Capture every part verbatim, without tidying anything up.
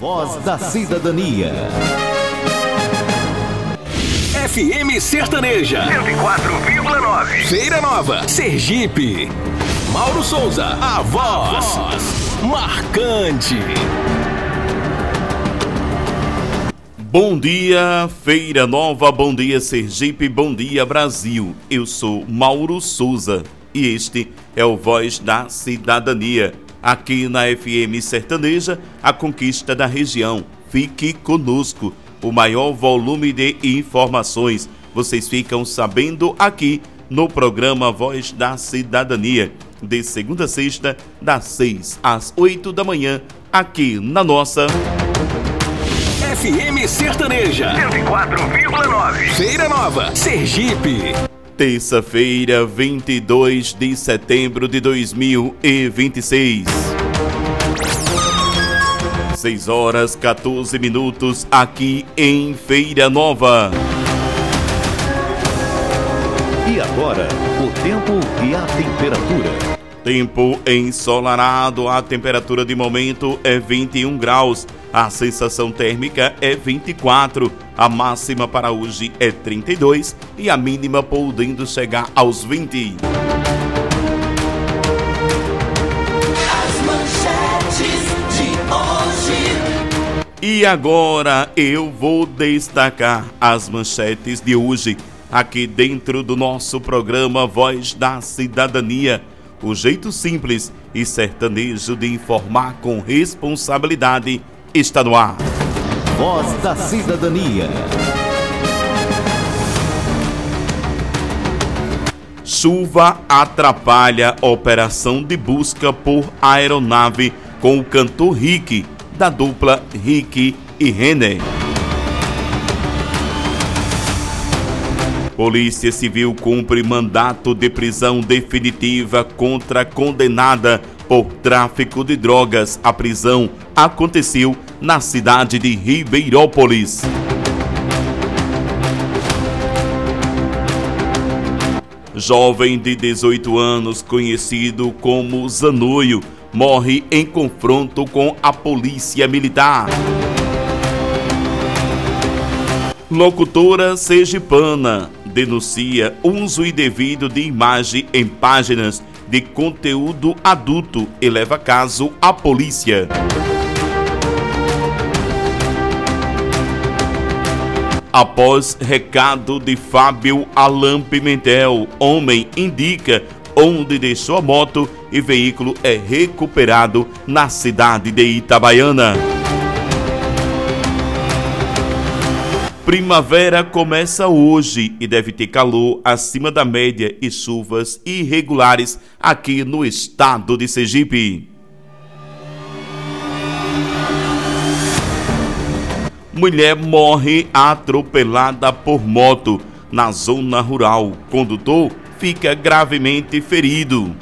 Voz da Cidadania. F M Sertaneja cento e quatro vírgula nove. Feira Nova, Sergipe. Mauro Souza, a voz marcante. Bom dia, Feira Nova, bom dia, Sergipe, bom dia, Brasil. Eu sou Mauro Souza e este é o Voz da Cidadania. Aqui na F M Sertaneja, a conquista da região. Fique conosco. O maior volume de informações vocês ficam sabendo aqui no programa Voz da Cidadania. De segunda a sexta, das seis às oito da manhã, aqui na nossa F M Sertaneja cento e quatro vírgula nove. Feira Nova, Sergipe. Terça-feira, vinte e dois de setembro de dois mil e vinte e seis. seis horas, quatorze minutos, aqui em Feira Nova. E agora, o tempo e a temperatura. Tempo ensolarado, a temperatura de momento é vinte e um graus, a sensação térmica é vinte e quatro, a máxima para hoje é trinta e dois e a mínima podendo chegar aos vinte. As manchetes de hoje. E agora eu vou destacar as manchetes de hoje, aqui dentro do nosso programa Voz da Cidadania. O jeito simples e sertanejo de informar com responsabilidade está no ar. Voz da Cidadania. Chuva atrapalha a operação de busca por aeronave com o cantor Rick, da dupla Rick e Renner. Polícia Civil cumpre mandato de prisão definitiva contra condenada por tráfico de drogas. A prisão aconteceu na cidade de Ribeirópolis. Jovem de dezoito anos, conhecido como Zanoio, morre em confronto com a polícia militar. Locutora sergipana denuncia uso indevido de imagem em páginas de conteúdo adulto e leva caso à polícia. Após recado de Fábio Alan Pimentel, homem indica onde deixou a moto e veículo é recuperado na cidade de Itabaiana. Primavera começa hoje e deve ter calor acima da média e chuvas irregulares aqui no estado de Sergipe. Mulher morre atropelada por moto na zona rural. Condutor fica gravemente ferido.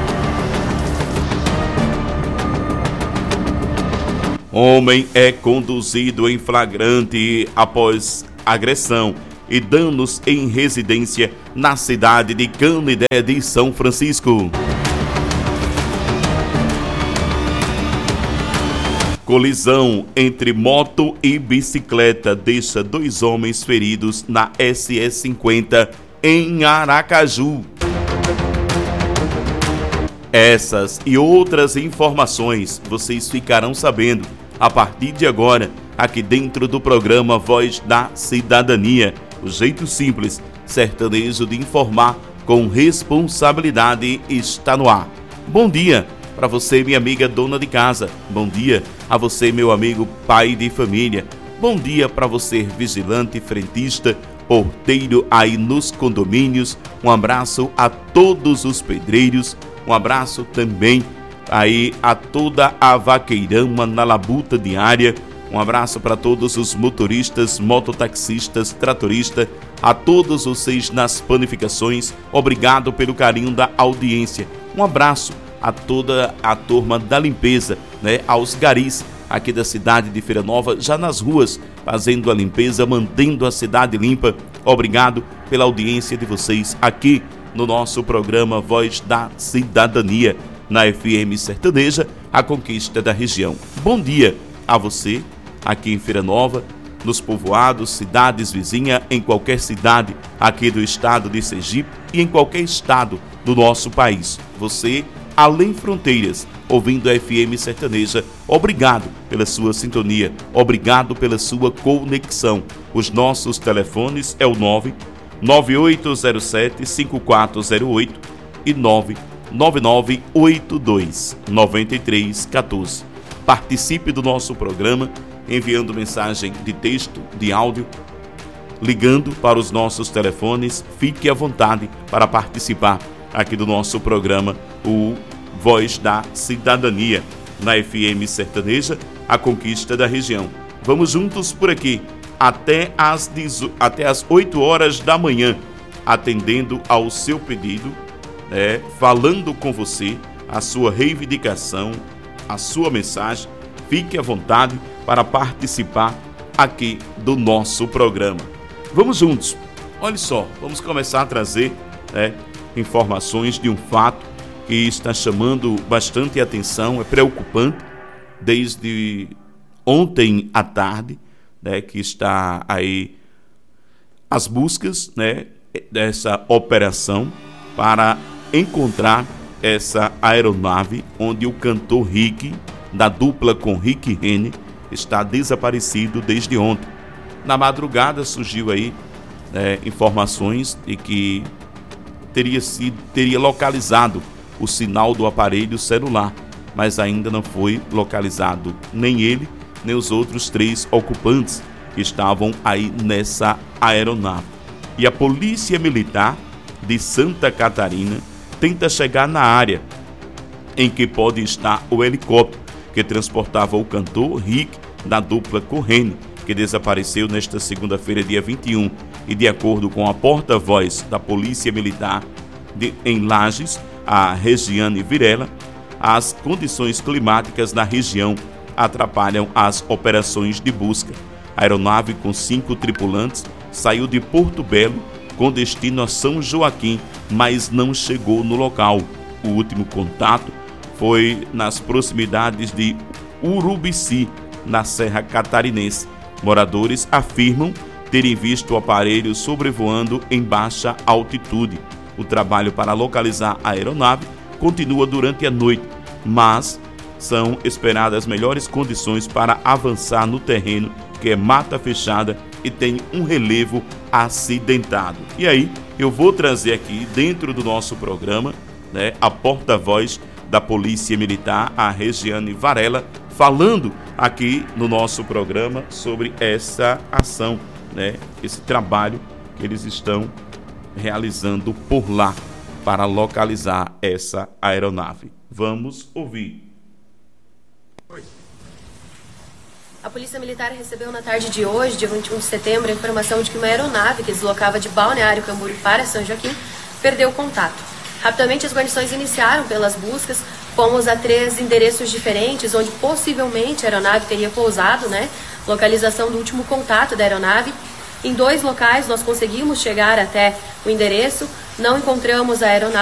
Homem é conduzido em flagrante após agressão e danos em residência na cidade de Canidé de São Francisco. Colisão entre moto e bicicleta deixa dois homens feridos na S E cinquenta em Aracaju. Essas e outras informações vocês ficarão sabendo a partir de agora, aqui dentro do programa Voz da Cidadania. O jeito simples, sertanejo de informar com responsabilidade está no ar. Bom dia para você, minha amiga dona de casa. Bom dia a você, meu amigo pai de família. Bom dia para você, vigilante, frentista, porteiro aí nos condomínios. Um abraço a todos os pedreiros. Um abraço também aí a toda a vaqueirama na labuta diária. Um abraço para todos os motoristas, mototaxistas, tratoristas, a todos vocês nas panificações. Obrigado pelo carinho da audiência. Um abraço a toda a turma da limpeza, né? Aos garis aqui da cidade de Feira Nova, já nas ruas, fazendo a limpeza, mantendo a cidade limpa. Obrigado pela audiência de vocês aqui no nosso programa Voz da Cidadania, na F M Sertaneja, a conquista da região. Bom dia a você aqui em Feira Nova, nos povoados, cidades vizinhas, em qualquer cidade aqui do estado de Sergipe e em qualquer estado do nosso país. Você, além fronteiras, ouvindo a F M Sertaneja, obrigado pela sua sintonia, obrigado pela sua conexão. Os nossos telefones é o nove nove oito zero sete cinco quatro zero oito e nove nove nove oito dois nove três um quatro. Participe do nosso programa enviando mensagem de texto, de áudio, ligando para os nossos telefones. Fique à vontade para participar aqui do nosso programa, o Voz da Cidadania, na F M Sertaneja, a conquista da região. Vamos juntos por aqui até as, até as oito horas da manhã, atendendo ao seu pedido, né, falando com você, a sua reivindicação, a sua mensagem. Fique à vontade para participar aqui do nosso programa. Vamos juntos. Olha só, vamos começar a trazer, né, informações de um fato que está chamando bastante atenção, é preocupante, desde ontem à tarde, né, que está aí as buscas, né, dessa operação para encontrar essa aeronave onde o cantor Rick, da dupla com Rick Rene, está desaparecido desde ontem. Na madrugada surgiu aí né, informações de que teria sido, teria localizado o sinal do aparelho celular, mas ainda não foi localizado nem ele, nem os outros três ocupantes que estavam aí nessa aeronave. E a Polícia Militar de Santa Catarina tenta chegar na área em que pode estar o helicóptero que transportava o cantor Rick, da dupla Corrêne, que desapareceu nesta segunda-feira, dia vinte e um. E de acordo com a porta-voz da Polícia Militar de, em Lages, a Regiane Virela, as condições climáticas na região atrapalham as operações de busca. A aeronave com cinco tripulantes saiu de Porto Belo com destino a São Joaquim, mas não chegou no local. O último contato foi nas proximidades de Urubici, na Serra Catarinense. Moradores afirmam terem visto o aparelho sobrevoando em baixa altitude. O trabalho para localizar a aeronave continua durante a noite, mas são esperadas melhores condições para avançar no terreno, que é mata fechada e tem um relevo acidentado. E aí, eu vou trazer aqui, dentro do nosso programa, né, a porta-voz da Polícia Militar, a Regiane Varela, falando aqui no nosso programa sobre essa ação, né, esse trabalho que eles estão realizando por lá para localizar essa aeronave. Vamos ouvir. A Polícia Militar recebeu na tarde de hoje, dia vinte e um de setembro, a informação de que uma aeronave que deslocava de Balneário Camboriú para São Joaquim perdeu contato. Rapidamente as guarnições iniciaram pelas buscas, fomos a três endereços diferentes, onde possivelmente a aeronave teria pousado, né? Localização do último contato da aeronave. Em dois locais nós conseguimos chegar até o endereço, não encontramos a aeronave.